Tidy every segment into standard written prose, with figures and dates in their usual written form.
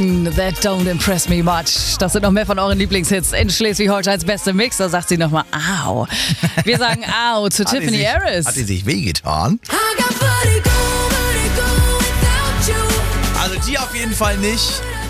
Morgen. That don't impress me much. Das sind noch mehr von euren Lieblingshits in Schleswig-Holsteins beste Mix. Da sagt sie nochmal Au. Wir sagen Au zu Tiffany Harris. Hat sie sich wehgetan? Also die auf jeden Fall nicht.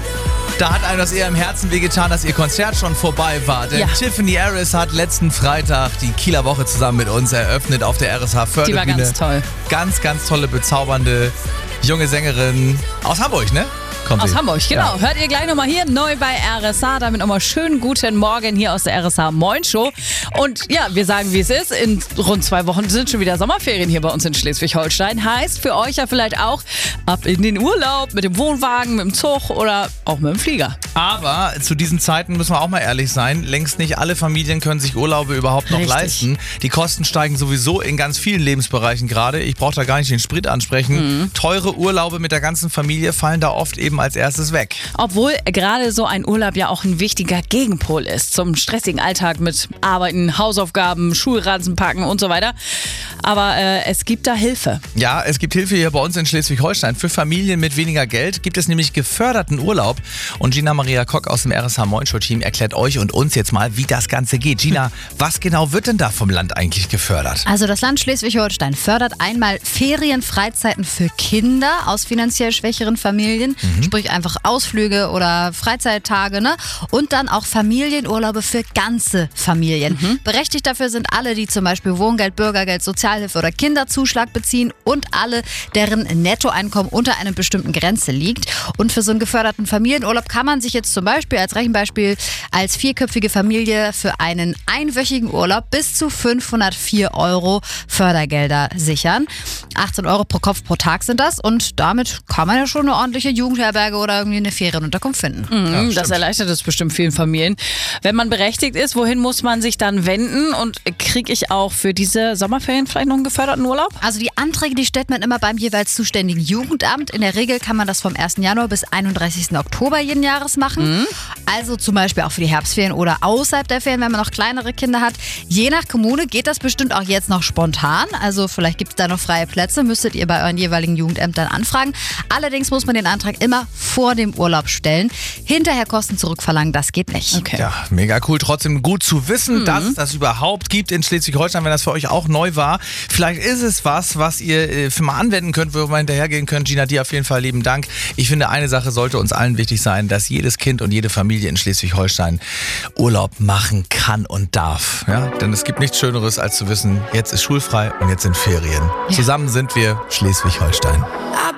Da hat einem das eher im Herzen wehgetan, dass ihr Konzert schon vorbei war. Denn Tiffany Harris hat letzten Freitag die Kieler Woche zusammen mit uns eröffnet auf der RSH Förderbühne. Die war ganz toll. Ganz, ganz tolle, bezaubernde junge Sängerin aus Hamburg, ne? Aus Hamburg, genau. Ja. Hört ihr gleich nochmal hier neu bei RSH. Damit nochmal schönen guten Morgen hier aus der RSH Moin Show. Und ja, wir sagen, wie es ist. In rund 2 Wochen sind schon wieder Sommerferien hier bei uns in Schleswig-Holstein. Heißt für euch ja vielleicht auch ab in den Urlaub mit dem Wohnwagen, mit dem Zug oder auch mit dem Flieger. Aber zu diesen Zeiten müssen wir auch mal ehrlich sein, längst nicht alle Familien können sich Urlaube überhaupt noch leisten. Die Kosten steigen sowieso in ganz vielen Lebensbereichen gerade. Ich brauche da gar nicht den Sprit ansprechen. Teure Urlaube mit der ganzen Familie fallen da oft eben als erstes weg. Obwohl gerade so ein Urlaub ja auch ein wichtiger Gegenpol ist zum stressigen Alltag mit Arbeiten, Hausaufgaben, Schulranzen packen und so weiter. Aber es gibt da Hilfe. Ja, es gibt Hilfe hier bei uns in Schleswig-Holstein. Für Familien mit weniger Geld gibt es nämlich geförderten Urlaub. Und Gina Maria Kock aus dem RSH Moin Show Team erklärt euch und uns jetzt mal, wie das Ganze geht. Gina, was genau wird denn da vom Land eigentlich gefördert? Also das Land Schleswig-Holstein fördert einmal Ferienfreizeiten für Kinder aus finanziell schwächeren Familien. Sprich einfach Ausflüge oder Freizeittage, ne? Und dann auch Familienurlaube für ganze Familien. Berechtigt dafür sind alle, die zum Beispiel Wohngeld, Bürgergeld, Sozialhilfe oder Kinderzuschlag beziehen und alle, deren Nettoeinkommen unter einer bestimmten Grenze liegt. Und für so einen geförderten Familienurlaub kann man sich jetzt zum Beispiel als Rechenbeispiel als 4-köpfige Familie für einen einwöchigen Urlaub bis zu 504 € Fördergelder sichern. 18 € pro Kopf pro Tag sind das und damit kann man ja schon eine ordentliche Jugendherberge oder irgendwie eine Ferienunterkunft finden. Das erleichtert es bestimmt vielen Familien. Wenn man berechtigt ist, wohin muss man sich dann wenden? Und kriege ich auch für diese Sommerferien vielleicht noch einen geförderten Urlaub? Also die Anträge, die stellt man immer beim jeweils zuständigen Jugendamt. In der Regel kann man das vom 1. Januar bis 31. Oktober jeden Jahres machen. Also zum Beispiel auch für die Herbstferien oder außerhalb der Ferien, wenn man noch kleinere Kinder hat. Je nach Kommune geht das bestimmt auch jetzt noch spontan. Also vielleicht gibt es da noch freie Plätze, müsstet ihr bei euren jeweiligen Jugendämtern anfragen. Allerdings muss man den Antrag immer vor dem Urlaub stellen. Hinterher Kosten zurückverlangen, das geht nicht. Okay. Ja, mega cool. Trotzdem gut zu wissen, dass es das überhaupt gibt in Schleswig-Holstein, wenn das für euch auch neu war. Vielleicht ist es was ihr für mal anwenden könnt, wo wir hinterhergehen können. Gina, dir auf jeden Fall lieben Dank. Ich finde, eine Sache sollte uns allen wichtig sein, dass jedes Kind und jede Familie in Schleswig-Holstein Urlaub machen kann und darf. Ja? Denn es gibt nichts Schöneres, als zu wissen, jetzt ist schulfrei und jetzt sind Ferien. Zusammen sind wir Schleswig-Holstein.